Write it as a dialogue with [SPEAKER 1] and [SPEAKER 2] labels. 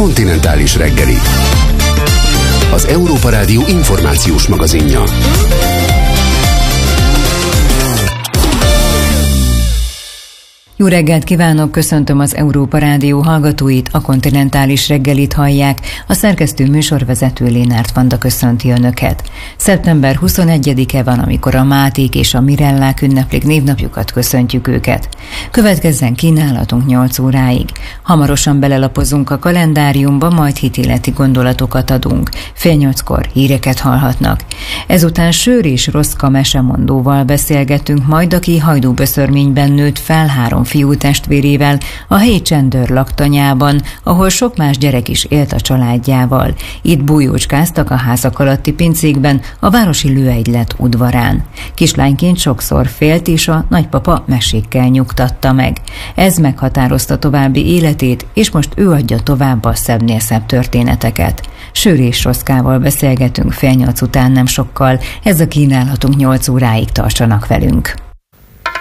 [SPEAKER 1] Kontinentális reggeli. Az Európa Rádió információs magazinja.
[SPEAKER 2] Jó reggelt kívánok, köszöntöm az Európa Rádió hallgatóit, a Kontinentális reggelit hallják, a szerkesztő műsorvezető Lénárt Vanda köszönti Önöket. Szeptember 21-e van, amikor a Máték és a Mirellák ünneplik névnapjukat, köszöntjük őket. Következzen kínálatunk 8 óráig. Hamarosan belelapozunk a kalendáriumba, majd hitéleti gondolatokat adunk. 7:30-kor híreket hallhatnak. Ezután Sőr és Roszka mesemondóval beszélgetünk, majd aki Hajdúböszörményben nőtt fel 3 fiú testvérével a helyi Csendőr laktanyában, ahol sok más gyerek is élt a családjával. Itt bújócskáztak a házak alatti pincékben, a városi lőegylet udvarán. Kislányként sokszor félt, és a nagypapa mesékkel nyugtatta meg. Ez meghatározta további életét, és most ő adja tovább a szebbnél szebb történeteket. Sőr és Roszkával beszélgetünk 7:30 után nem sokkal. Ez a kínálatunk 8 óráig, tartsanak velünk.